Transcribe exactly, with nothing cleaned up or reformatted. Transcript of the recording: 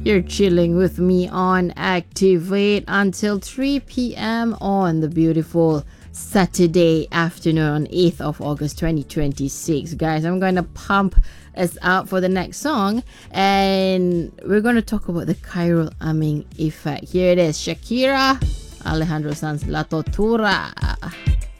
You're chilling with me on Activate until three p.m. on the beautiful Saturday afternoon on eighth of August twenty twenty-six. Guys, I'm going to pump us out for the next song, and we're going to talk about the chiral arming effect. Here it is, Shakira, Alejandro Sanz, La Tortura.